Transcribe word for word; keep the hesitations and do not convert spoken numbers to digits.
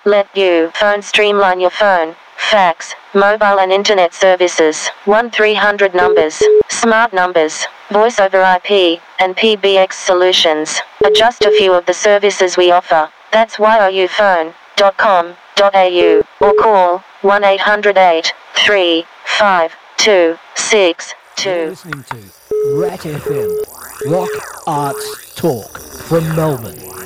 let you phone streamline your phone, fax, mobile and internet services, one three hundred numbers, smart numbers, voice over I P, and P B X solutions are just a few of the services we offer. That's y o u phone dot com dot a u or call one eight hundred eight three five two six two. You're listening to Rat F M, Rock Arts Talk from Melbourne.